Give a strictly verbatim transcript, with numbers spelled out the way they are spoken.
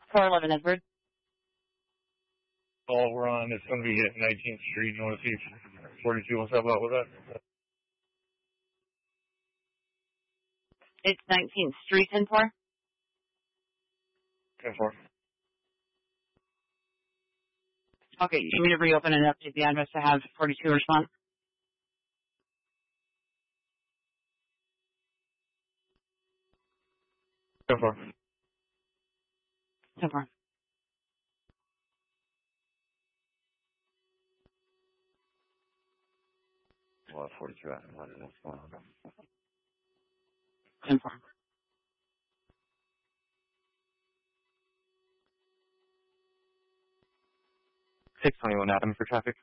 four eleven Edward. All we're on is going to be at nineteenth Street, Northeast. forty-two, what's up about with that? It's nineteenth Street, ten four. ten four. Okay, you need me to reopen and update the address to have forty-two respond? ten four. ten four. Well, forty-two, what's going on? ten four. six twenty-one Adam for traffic.